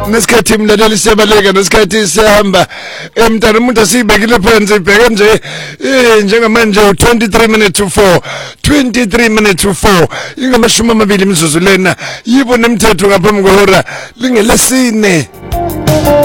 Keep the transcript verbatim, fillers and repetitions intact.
Nesikhathi mlaleli siyabaleka nesikhathi sihamba emntana umuntu asibekile phansi ibheke nje eh njengamanje twenty-three minutes to four twenty-three minutes to four ingamashumi amabili imizuzu lena yibo nemthetho ngaphambi kwehora lingelesine.